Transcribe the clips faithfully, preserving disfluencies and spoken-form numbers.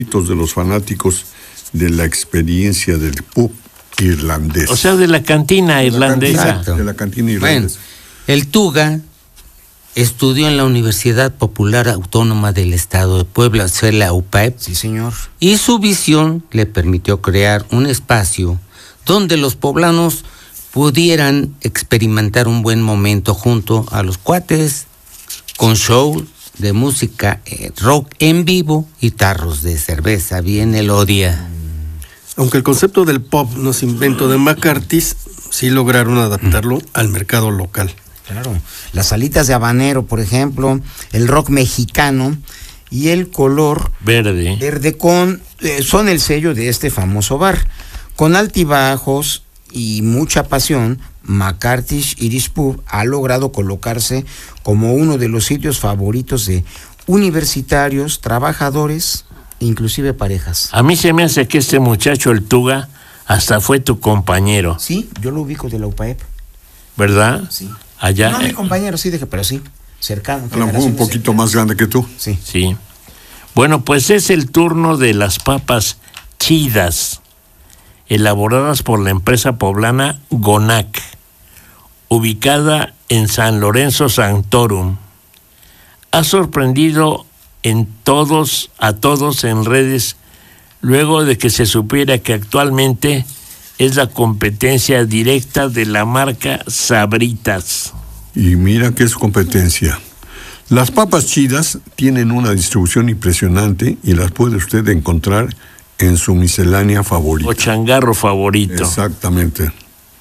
de los fanáticos de la experiencia del pub irlandés. O sea, de la cantina irlandesa. La cantina, de la cantina irlandesa. Bueno, el Tuga estudió en la Universidad Popular Autónoma del Estado de Puebla, o sea, la U P A E P. Sí, señor. Y su visión le permitió crear un espacio donde los poblanos pudieran experimentar un buen momento junto a los cuates, con show de música eh, rock en vivo y tarros de cerveza bien elodia. Aunque el concepto del pop no es invento de McCarthy, sí lograron adaptarlo mm. al mercado local. Claro, las salitas de habanero, por ejemplo, el rock mexicano y el color verde, verde con eh, son el sello de este famoso bar. Con altibajos y mucha pasión, McCarthy's Irish Pub ha logrado colocarse como uno de los sitios favoritos de universitarios, trabajadores, inclusive parejas. A mí se me hace que este muchacho, el Tuga, hasta fue tu compañero. Sí, yo lo ubico de la U P A E P. ¿Verdad? Sí. Allá. No, mi compañero, sí, dije, pero sí, cercano. A lo mejor un poquito más grande que tú. Sí. Sí. Bueno, pues es el turno de las papas chidas, elaboradas por la empresa poblana Gonac, ubicada en San Lorenzo Santorum. Ha sorprendido en todos, a todos en redes, luego de que se supiera que actualmente es la competencia directa de la marca Sabritas. Y mira que es competencia. Las papas chidas tienen una distribución impresionante y las puede usted encontrar en su miscelánea favorita. O changarro favorito. Exactamente.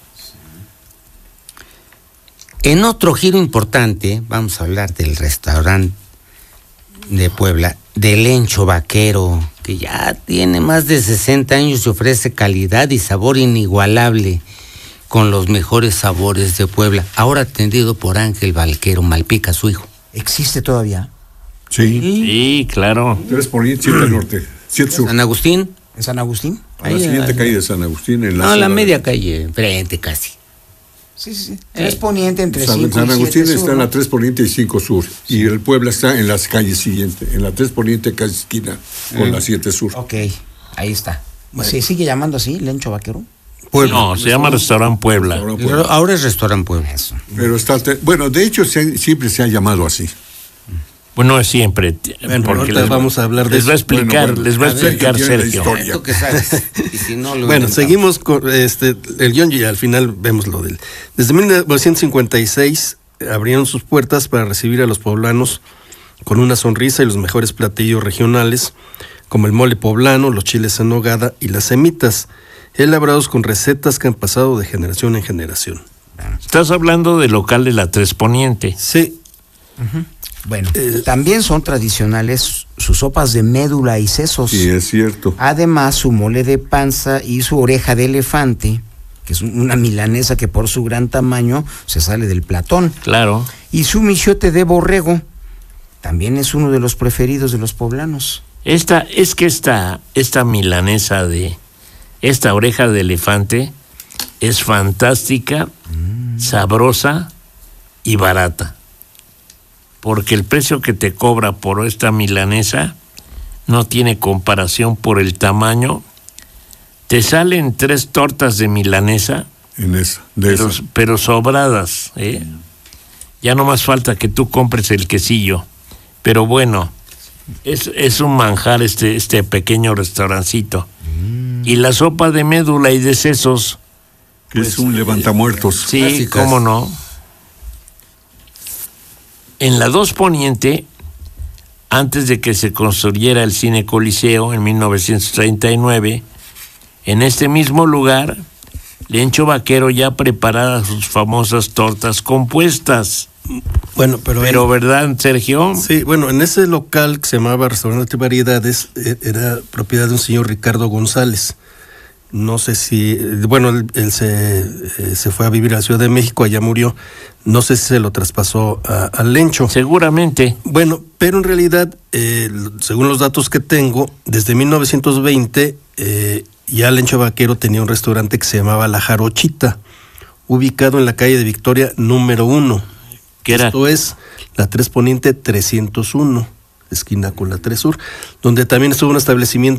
En otro giro importante, vamos a hablar del restaurante de Puebla, del Lencho Vaquero, que ya tiene más de sesenta años y ofrece calidad y sabor inigualable con los mejores sabores de Puebla. Ahora atendido por Ángel Valquero Malpica, su hijo. ¿Existe todavía? Sí. Sí, claro. Tres Poniente, siete Norte, siete Sur. ¿San Agustín? ¿En San Agustín? A la Ahí, siguiente ahí. calle de San Agustín. En la No, la zona media de... calle, enfrente casi. Sí, sí, sí. Tres Poniente entre San, cinco San y Agustín siete está sur, en ¿no? la tres Poniente y cinco Sur. Sí. Y el Puebla está en las calles siguientes. En la tres Poniente, casi esquina, con Mm. la siete Sur. Ok, ahí está. ¿Se sigue llamando así, Lencho Vaquero? Puebla. No, se llama Restaurant Puebla. Restaurant Puebla. Ahora es Restaurante Puebla. Eso. Pero está, bueno, de hecho se, siempre se ha llamado así. Bueno, es siempre. Bueno, porque ahorita les, vamos a hablar de les va a eso. explicar, Bueno, bueno, les va a a ver, explicar ¿quién tiene la Sergio. historia? Tú que sabes. Y si no, lo Bueno, inventamos. seguimos con este el guión y al final vemos lo del. Desde mil novecientos cincuenta y seis abrieron sus puertas para recibir a los poblanos con una sonrisa y los mejores platillos regionales, como el mole poblano, los chiles en nogada y las semitas, elaborados con recetas que han pasado de generación en generación. Estás hablando del local de la Tres Poniente. Sí. Uh-huh. Bueno, eh, también son tradicionales sus sopas de médula y sesos. Sí, es cierto. Además, su mole de panza y su oreja de elefante, que es una milanesa que por su gran tamaño se sale del platón. Claro. Y su michote de borrego también es uno de los preferidos de los poblanos. Esta, es que esta, esta milanesa de esta oreja de elefante es fantástica, mm. sabrosa y barata. Porque el precio que te cobra por esta milanesa no tiene comparación por el tamaño. Te salen tres tortas de milanesa, En esa, de pero, esa. pero sobradas, ¿eh? Ya no más falta que tú compres el quesillo. Pero bueno, es, es un manjar este, este pequeño restaurancito. Mm. Y la sopa de médula y de sesos. Que pues, es un levantamuertos. Sí, Clásicas. cómo no. En la dos Poniente, antes de que se construyera el Cine Coliseo en mil novecientos treinta y nueve, en este mismo lugar, Lencho Vaquero ya preparaba sus famosas tortas compuestas. Bueno, pero Pero, ahí- ¿verdad, Sergio? sí, bueno, en ese local que se llamaba Restaurante Variedades eh, era propiedad de un señor Ricardo González. No sé si, bueno, él, él se, eh, se fue a vivir a la Ciudad de México, allá murió. No sé si se lo traspasó a, a Lencho. Seguramente. Bueno, pero en realidad, eh, según los datos que tengo, desde mil novecientos veinte eh, ya Lencho Vaquero tenía un restaurante que se llamaba La Jarochita, ubicado en la calle de Victoria número uno. Que era Esto es la Tres Poniente trescientos uno. esquina con la tres Sur, donde también estuvo un establecimiento